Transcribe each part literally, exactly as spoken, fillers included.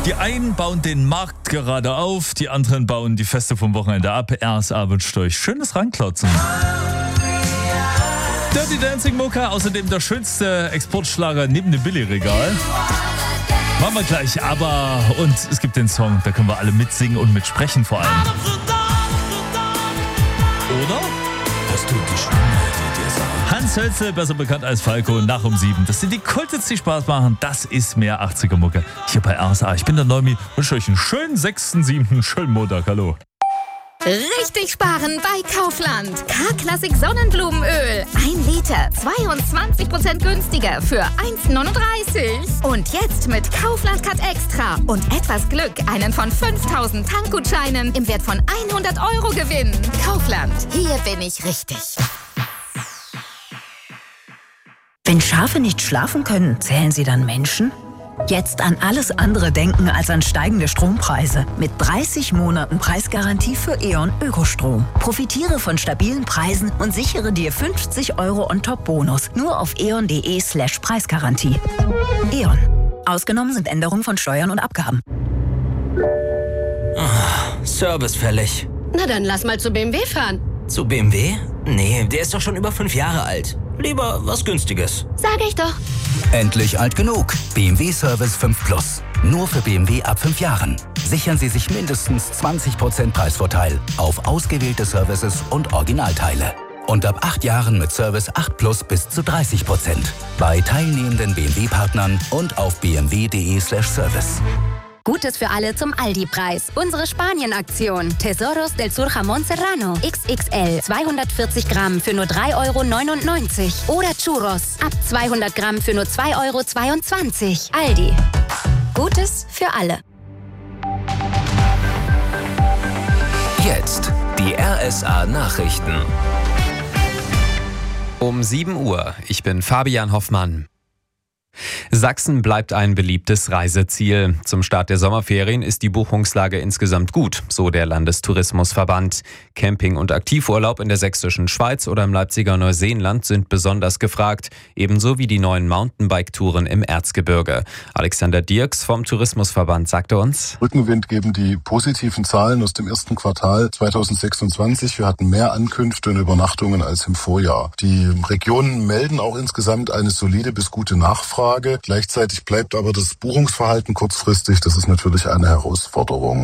Die einen bauen den Markt gerade auf, die anderen bauen die Feste vom Wochenende ab. R S A wünscht euch schönes Ranklotzen. Dirty Dancing Mucke, außerdem der schönste Exportschlager neben dem Billigregal. Machen wir gleich, aber und es gibt den Song, da können wir alle mitsingen und mitsprechen vor allem. Oder? Das tut die Stimme, die dir sagt. Hans Hölzel, besser bekannt als Falco, nach um sieben. Das sind die Kultits, die Spaß machen. Das ist mehr achtziger Mucke. Hier bei R S A. Ich bin der Neumi, wünsche euch einen schönen sechsten siebten schönen Montag. Hallo. Richtig sparen bei Kaufland. K-Klassik Sonnenblumenöl. Ein Liter, zweiundzwanzig Prozent günstiger für eins neununddreißig. Und jetzt mit Kaufland Cut Extra und etwas Glück einen von fünftausend Tankgutscheinen im Wert von hundert Euro gewinnen. Kaufland, hier bin ich richtig. Wenn Schafe nicht schlafen können, zählen sie dann Menschen? Jetzt an alles andere denken als an steigende Strompreise. Mit dreißig Monaten Preisgarantie für E.ON Ökostrom. Profitiere von stabilen Preisen und sichere dir fünfzig Euro on-top-Bonus. Nur auf eon.de slash Preisgarantie. E.ON. Ausgenommen sind Änderungen von Steuern und Abgaben. Oh, Service fällig. Na dann lass mal zu B M W fahren. Zu B M W? Nee, der ist doch schon über fünf Jahre alt. Lieber was Günstiges. Sag ich doch. Endlich alt genug. B M W Service fünf Plus. Nur für B M W ab fünf Jahren. Sichern Sie sich mindestens zwanzig Prozent Preisvorteil auf ausgewählte Services und Originalteile. Und ab acht Jahren mit Service acht Plus bis zu dreißig Prozent. Bei teilnehmenden B M W-Partnern und auf bmw.de slash service. Gutes für alle zum Aldi-Preis. Unsere Spanien-Aktion. Tesoros del Sur Jamón Serrano. X X L. zweihundertvierzig Gramm für nur drei Euro neunundneunzig. Oder Churros. Ab zweihundert Gramm für nur zwei Euro zweiundzwanzig. Aldi. Gutes für alle. Jetzt die R S A-Nachrichten. Um sieben Uhr. Ich bin Fabian Hoffmann. Sachsen bleibt ein beliebtes Reiseziel. Zum Start der Sommerferien ist die Buchungslage insgesamt gut, so der Landestourismusverband. Camping- und Aktivurlaub in der sächsischen Schweiz oder im Leipziger Neuseenland sind besonders gefragt, ebenso wie die neuen Mountainbike-Touren im Erzgebirge. Alexander Dirks vom Tourismusverband sagte uns: Rückenwind geben die positiven Zahlen aus dem ersten Quartal zweitausendsechsundzwanzig. Wir hatten mehr Ankünfte und Übernachtungen als im Vorjahr. Die Regionen melden auch insgesamt eine solide bis gute Nachfrage. Gleichzeitig bleibt aber das Buchungsverhalten kurzfristig. Das ist natürlich eine Herausforderung.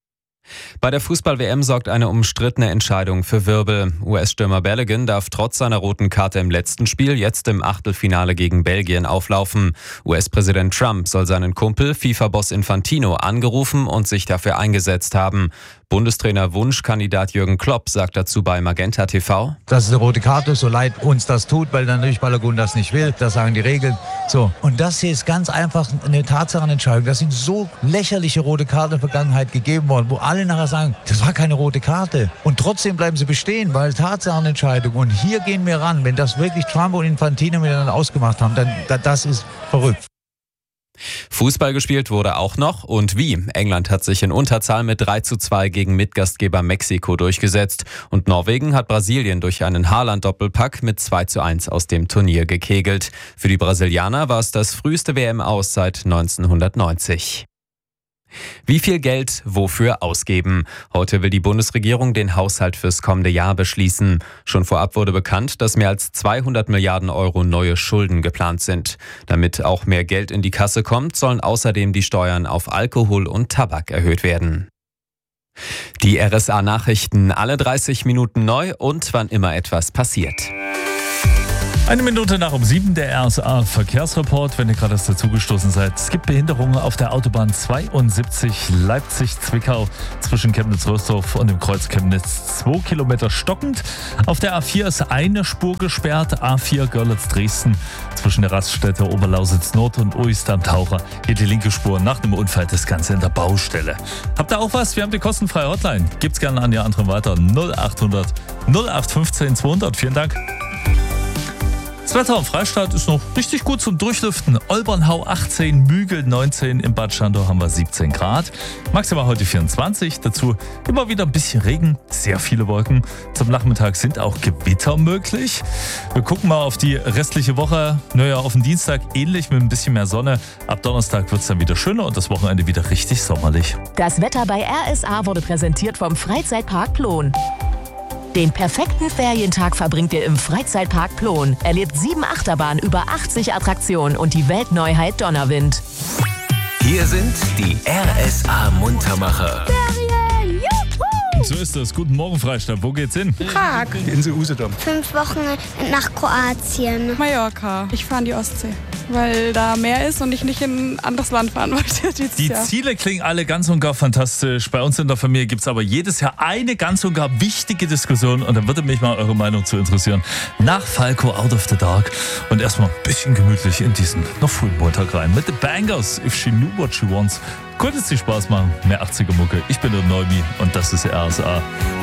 Bei der Fußball-W M sorgt eine umstrittene Entscheidung für Wirbel. U S-Stürmer Balogun darf trotz seiner roten Karte im letzten Spiel jetzt im Achtelfinale gegen Belgien auflaufen. U S-Präsident Trump soll seinen Kumpel FIFA-Boss Infantino angerufen und sich dafür eingesetzt haben. Bundestrainer Wunschkandidat Jürgen Klopp sagt dazu bei Magenta T V: Das ist eine rote Karte, so leid uns das tut, weil dann natürlich Balogun das nicht will. Das sagen die Regeln. So. Und das hier ist ganz einfach eine Tatsachenentscheidung. Das sind so lächerliche rote Karten in der Vergangenheit gegeben worden, wo alle nachher sagen, das war keine rote Karte. Und trotzdem bleiben sie bestehen, weil Tatsachenentscheidung. Und hier gehen wir ran. Wenn das wirklich Trump und Infantino miteinander ausgemacht haben, dann das ist verrückt. Fußball gespielt wurde auch noch und wie. England hat sich in Unterzahl mit drei zu zwei gegen Mitgastgeber Mexiko durchgesetzt und Norwegen hat Brasilien durch einen Haaland-Doppelpack mit zwei zu eins aus dem Turnier gekegelt. Für die Brasilianer war es das früheste W M-Aus seit neunzehnhundertneunzig. Wie viel Geld wofür ausgeben? Heute will die Bundesregierung den Haushalt fürs kommende Jahr beschließen. Schon vorab wurde bekannt, dass mehr als zweihundert Milliarden Euro neue Schulden geplant sind. Damit auch mehr Geld in die Kasse kommt, sollen außerdem die Steuern auf Alkohol und Tabak erhöht werden. Die R S A-Nachrichten alle dreißig Minuten neu und wann immer etwas passiert. Eine Minute nach um sieben, der R S A-Verkehrsreport, wenn ihr gerade erst dazugestoßen seid. Es gibt Behinderungen auf der Autobahn zweiundsiebzig Leipzig-Zwickau zwischen Chemnitz-Röstorf und dem Kreuz Chemnitz. Zwei Kilometer stockend. Auf der A vier ist eine Spur gesperrt, A vier Görlitz-Dresden zwischen der Raststätte Oberlausitz-Nord und Uist am Taucher. Hier die linke Spur nach dem Unfall, das Ganze in der Baustelle. Habt ihr auch was? Wir haben die kostenfreie Hotline. Gibt's gerne an die anderen weiter. null achthundert null acht fünfzehn zweihundert. Vielen Dank. Das Wetter am Freistaat ist noch richtig gut zum Durchlüften. Olbernhau achtzehn, Mügel neunzehn, in Bad Schandau haben wir siebzehn Grad. Maximal heute vierundzwanzig, dazu immer wieder ein bisschen Regen, sehr viele Wolken. Zum Nachmittag sind auch Gewitter möglich. Wir gucken mal auf die restliche Woche. Naja, auf den Dienstag ähnlich mit ein bisschen mehr Sonne. Ab Donnerstag wird es dann wieder schöner und das Wochenende wieder richtig sommerlich. Das Wetter bei R S A wurde präsentiert vom Freizeitpark Plon. Den perfekten Ferientag verbringt ihr im Freizeitpark Plon. Erlebt sieben Achterbahnen, über achtzig Attraktionen und die Weltneuheit Donnerwind. Hier sind die R S A-Muntermacher. So ist das. Guten Morgen, Freistaat. Wo geht's hin? Prag. Insel Usedom. Fünf Wochen nach Kroatien. Mallorca. Ich fahre an die Ostsee, weil da mehr ist und ich nicht in ein anderes Land fahren wollte dieses Die Jahr. Ziele klingen alle ganz und gar fantastisch. Bei uns in der Familie gibt es aber jedes Jahr eine ganz und gar wichtige Diskussion und da würde mich mal eure Meinung zu interessieren. Nach Falco Out of the Dark und erstmal ein bisschen gemütlich in diesen noch frühen Montag rein mit The Bangers, If She Knew What She Wants. Könnte es dir Spaß machen? Mehr achtziger Mucke. Ich bin der Neumi und das ist R S A.